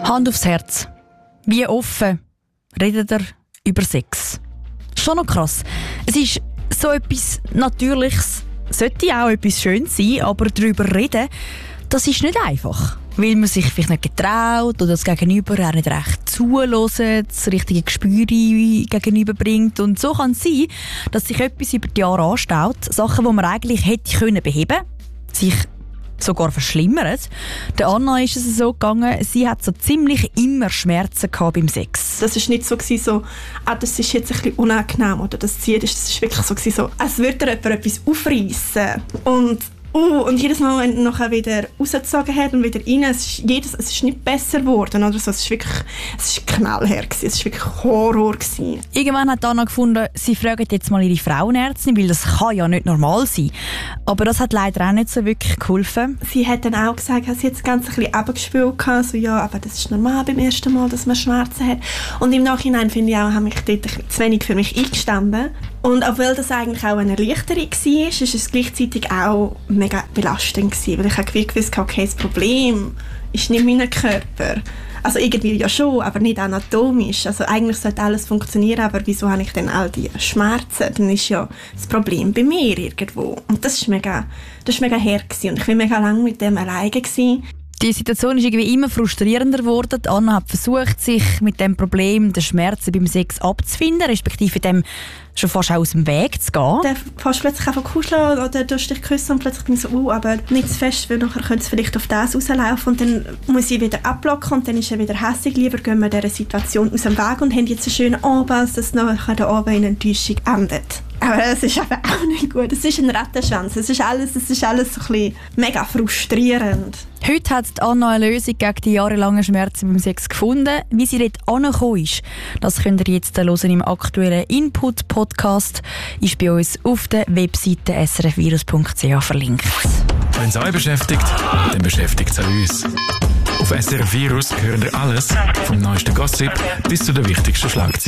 Hand aufs Herz. Wie offen redet ihr über Sex? Schon noch krass. Es ist so etwas Natürliches, sollte auch etwas Schönes sein, aber darüber reden, das ist nicht einfach. Weil man sich vielleicht nicht getraut oder das Gegenüber auch nicht recht zuhört, das richtige Gespür gegenüberbringt. Und so kann es sein, dass sich etwas über die Jahre anstaut, Sachen, die man eigentlich hätte beheben können, sich sogar verschlimmert. Der Anna ist es so gegangen, sie hat so ziemlich immer Schmerzen gehabt beim Sex. Das war nicht so, das ist jetzt ein bisschen unangenehm oder das zieht. Das war wirklich so, als würde jemand etwas aufreißen. Und jedes Mal, wenn er nachher wieder rausgezogen hat und wieder rein, es ist nicht besser geworden. Oder so. Es war knallhart, es war wirklich Horror gewesen. Irgendwann hat Anna gefunden, sie fragen jetzt mal ihre Frauenärztin, weil das kann ja nicht normal sein. Aber das hat leider auch nicht so wirklich geholfen. Sie hat dann auch gesagt, sie hat das Ganze ein bisschen runtergespielt, so, ja, aber das ist normal beim ersten Mal, dass man Schmerzen hat. Und im Nachhinein finde ich auch, habe ich dort zu wenig für mich eingestanden. Und obwohl das eigentlich auch eine Erleichterung war, ist es gleichzeitig auch mega belastend gewesen, weil ich habe gewusst, okay, das Problem ist nicht mein Körper. Also irgendwie ja schon, aber nicht anatomisch. Also eigentlich sollte alles funktionieren, aber wieso habe ich denn all die Schmerzen? Dann ist ja das Problem bei mir irgendwo. Und das war mega hart gewesen. Und ich war mega lange mit dem alleine gewesen. Die Situation ist irgendwie immer frustrierender geworden. Anna hat versucht, sich mit dem Problem der Schmerzen beim Sex abzufinden, respektive dem schon fast auch aus dem Weg zu gehen. Dann fast plötzlich einfach kuscheln oder du dich küssen und plötzlich bin ich so, aber nicht zu fest, weil nachher könnte es vielleicht auf das rauslaufen und dann muss ich wieder abblocken und dann ist er wieder hässig. Lieber gehen wir dieser Situation aus dem Weg und haben jetzt einen schönen Abend, als das nachher da oben in Enttäuschung endet. Aber das ist aber auch nicht gut. Es ist ein Rattenschwanz. Es ist alles so ein bisschen mega frustrierend. Heute hat Anna eine Lösung gegen die jahrelangen Schmerzen beim Sex gefunden. Wie sie dort angekommen ist, das könnt ihr jetzt hören im aktuellen Input-Podcast. Ist bei uns auf der Webseite srfvirus.ch verlinkt. Wenn es euch beschäftigt, dann beschäftigt es auch uns. Auf SRF Virus hören ihr alles, vom neuesten Gossip bis zu den wichtigsten Schlagzeilen.